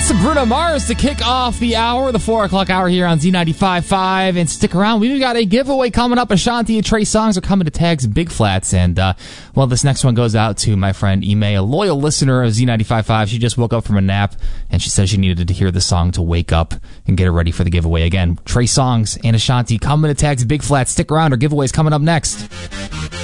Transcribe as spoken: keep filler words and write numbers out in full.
Some Bruno Mars to kick off the hour, the four o'clock hour here on Z ninety-five point five. And stick around, we've got a giveaway coming up. Ashanti and Trey Songz are coming to Tags Big Flats. And, uh, well, this next one goes out to my friend Ime, a loyal listener of Z ninety-five point five. She just woke up from a nap, and she says she needed to hear the song to wake up and get her ready for the giveaway. Again, Trey Songz and Ashanti coming to Tags Big Flats. Stick around, our giveaway's coming up next.